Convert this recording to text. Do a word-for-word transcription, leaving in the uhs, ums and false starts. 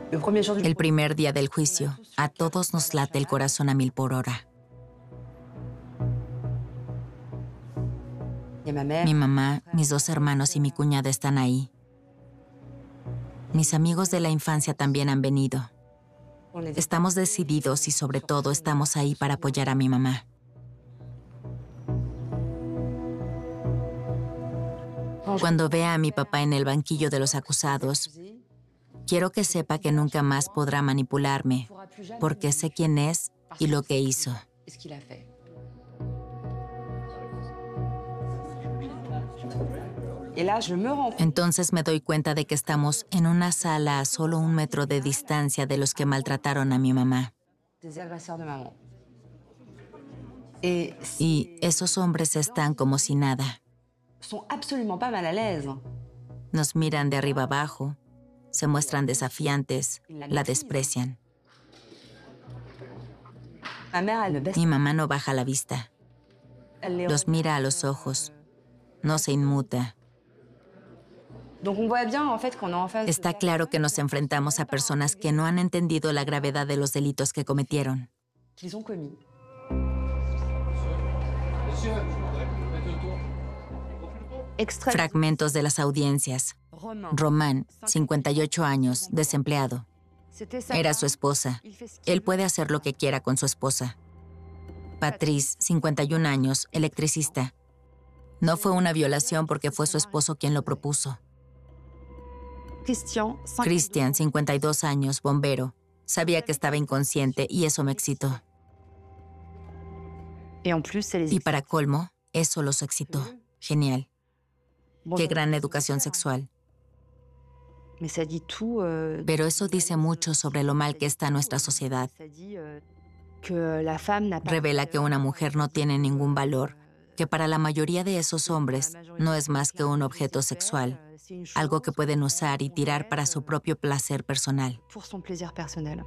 El primer día del juicio, a todos nos late el corazón a mil por hora. Mi mamá, mis dos hermanos y mi cuñada están ahí. Mis amigos de la infancia también han venido. Estamos decididos y sobre todo estamos ahí para apoyar a mi mamá. Cuando vea a mi papá en el banquillo de los acusados, quiero que sepa que nunca más podrá manipularme, porque sé quién es y lo que hizo. Entonces me doy cuenta de que estamos en una sala a solo un metro de distancia de los que maltrataron a mi mamá. Y esos hombres están como si nada. Nos miran de arriba abajo, se muestran desafiantes, la desprecian. Mi mamá no baja la vista. Los mira a los ojos, no se inmuta. Está claro que nos enfrentamos a personas que no han entendido la gravedad de los delitos que cometieron. Fragmentos de las audiencias. Román, cincuenta y ocho años, desempleado. Era su esposa. Él puede hacer lo que quiera con su esposa. Patrice, cincuenta y un años, electricista. No fue una violación porque fue su esposo quien lo propuso. Christian, cincuenta y dos años, bombero. Sabía que estaba inconsciente y eso me excitó. Y para colmo, eso los excitó. Genial. Qué gran educación sexual. Pero eso dice mucho sobre lo mal que está nuestra sociedad. Revela que una mujer no tiene ningún valor, que para la mayoría de esos hombres no es más que un objeto sexual, algo que pueden usar y tirar para su propio placer personal.